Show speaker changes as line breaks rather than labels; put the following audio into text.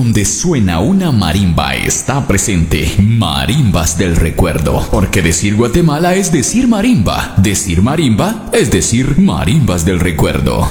donde suena una marimba está presente. Marimbas del recuerdo. Porque decir Guatemala es decir marimba. Decir marimba es decir marimbas del recuerdo.